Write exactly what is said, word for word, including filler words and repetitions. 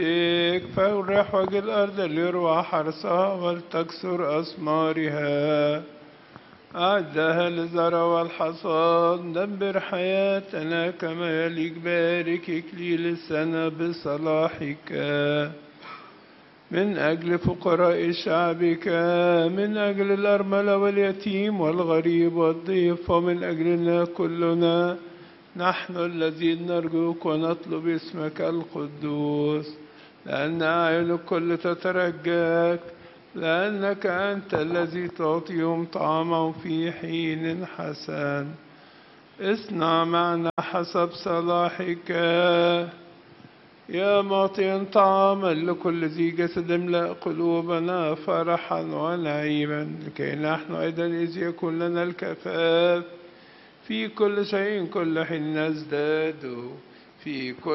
فرح وجه الأرض ليروى حرثها ولتكسر أثمارها. أعدها للزرع والحصاد. دبر حياتنا كما يليق. بارك إكليل السنة بصلاحك من أجل فقراء شعبك، من أجل الأرملة واليتيم والغريب والضيف، ومن أجلنا كلنا نحن الذين نرجوك ونطلب اسمك القدوس. لأن أعين الكل تترجاك، لأنك أنت الذي تعطيهم طعامهم في حين حسن. اصنع معنا حسب صلاحك يا معطيا طعاما لكل ذي جسد. املأ قلوبنا فرحا ونعيما، لكي نحن أيضا إذ يكون لنا الكفاف في كل شيء كل حين نزداد في كل